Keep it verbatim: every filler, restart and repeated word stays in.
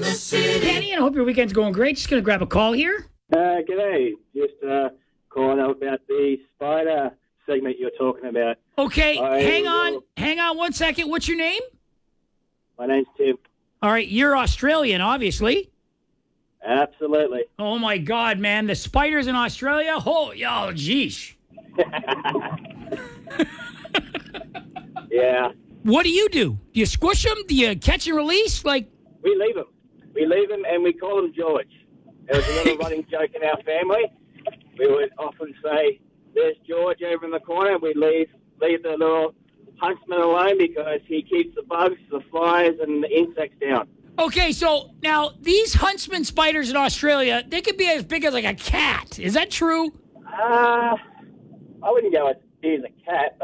Danny, and I hope your weekend's going great. Just going to grab a call here. Uh, g'day. Just uh, calling up about the spider segment you're talking about. Okay, I hang on. will- Hang on one second. What's your name? My name's Tim. All right, you're Australian, obviously. Absolutely. Oh, my God, man. The spiders in Australia? Oh, oh geez. Yeah. What do you do? Do you squish them? Do you catch and release? Like, We leave him. We leave him and we call him George. There was a little running joke in our family. We would often say, there's George over in the corner. We leave leave the little huntsman alone because he keeps the bugs, the flies, and the insects down. okay, so now these huntsman spiders in Australia, they could be as big as like a cat. Is that true? Uh, I wouldn't go as big as a cat, but